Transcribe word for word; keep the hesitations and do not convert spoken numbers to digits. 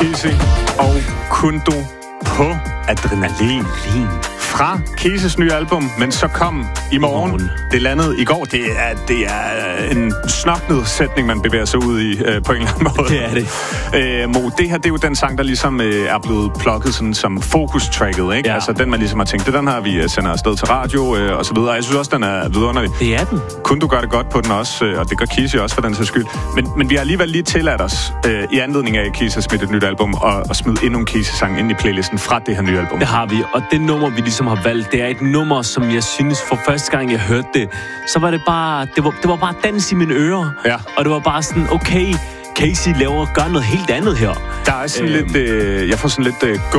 Kisi og Kundo på Adrenalin. Fra Kises nye album, men så kom i morgen. morgen. Det landede i går. Det er, det er en snotnedsætning, man bevæger sig ud i øh, på en eller anden måde. Det er det. Øh, Mo, det her, det er jo den sang, der ligesom øh, er blevet plukket sådan, som fokus-tracket, ikke? Ja. Altså den, man ligesom har tænkt, det den her, vi sender afsted til radio øh, og så videre. Jeg synes også, den er vidunderlig. Det er den. Kunne du gøre det godt på den også, øh, og det gør Kisi også for den sags skyld. Men, men vi har alligevel lige tilladt os, øh, i anledning af, at Kisi har smidt et nyt album, og, og smide endnu en Kisi-sang ind i playlisten fra det her nye album. Det har vi, og det nummer, vi ligesom har valgt, det er et nummer, som jeg synes, for første gang, jeg hørte det, så var det bare, det var, det var bare dans i mine ører. Ja. Og det var bare sådan, okay, Casey laver, gør noget helt andet her. Der er sådan Øhm. lidt, øh, jeg får sådan lidt øh,